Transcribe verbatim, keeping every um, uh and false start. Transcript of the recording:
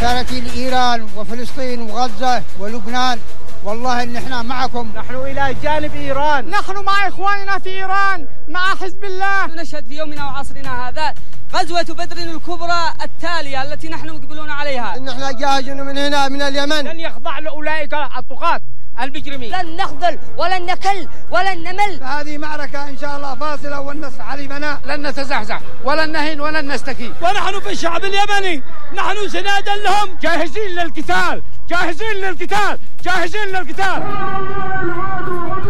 رسالتي لإيران وفلسطين وغزة ولبنان، والله إن إحنا معكم، نحن إلى جانب إيران، نحن مع إخواننا في إيران، مع حزب الله. نشهد في يومنا وعصرنا هذا غزوة بدر الكبرى التالية التي نحن مقبلون عليها. إن إحنا جاهزين من هنا من اليمن، لن يخضع لأولئك الطغاة المجرمين، لن نخذل ولن نكل ولن نمل. هذه معركة إن شاء الله فاصلة والنصر حليفنا، لن نتزحزح ولن نهن ولن نستكين، ونحن في الشعب اليمني نحن سنادا لهم، جاهزين للقتال، جاهزين للقتال، جاهزين للقتال.